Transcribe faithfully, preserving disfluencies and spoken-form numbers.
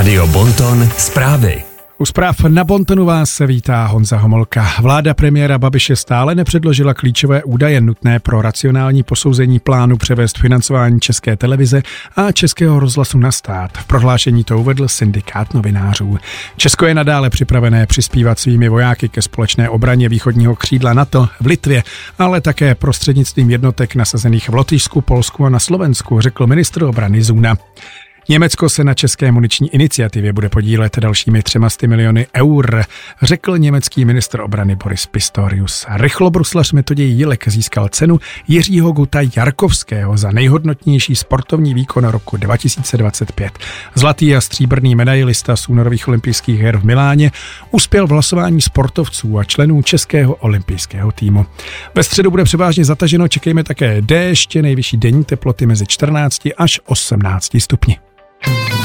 Rádio Bonton zprávy. U zpráv na Bontonu vás se vítá Honza Homolka. Vláda premiéra Babiše stále nepředložila klíčové údaje nutné pro racionální posouzení plánu převést financování České televize a Českého rozhlasu na stát. V prohlášení to uvedl syndikát novinářů. Česko je nadále připravené přispívat svými vojáky ke společné obraně východního křídla NATO v Litvě, ale také prostřednictvím jednotek nasazených v Lotyšsku, Polsku a na Slovensku, řekl ministr obrany Zuna. Německo se na české muniční iniciativě bude podílet dalšími třemasty miliony eur, řekl německý ministr obrany Boris Pistorius. Rychlobruslař Metoděj Jilek získal cenu Jiřího Guta Jarkovského za nejhodnotnější sportovní výkon roku dva tisíce dvacet pět. Zlatý a stříbrný medailista z únorových olympijských her v Miláně uspěl v hlasování sportovců a členů českého olympijského týmu. Ve středu bude převážně zataženo, čekejme také déšť, nejvyšší denní teploty mezi čtrnácti až osmnácti stupni.